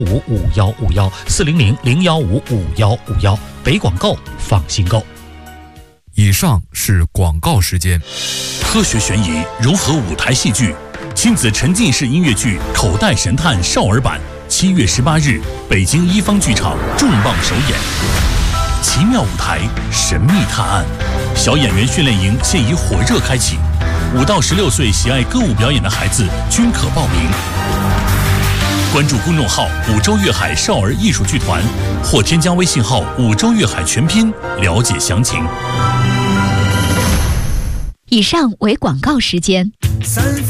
400-015-5151，北广告放心购。 以上是广告时间。 科学悬疑融合舞台戏剧，亲子沉浸式音乐剧《口袋神探》少儿版，7月18日，北京一方剧场重磅首演。奇妙舞台，神秘探案，小演员训练营现已火热开启，5到16岁喜爱歌舞表演的孩子均可报名。关注公众号5洲粤海少儿艺术剧团，或添加微信号5洲粤海全拼了解详情。 以上为广告时间。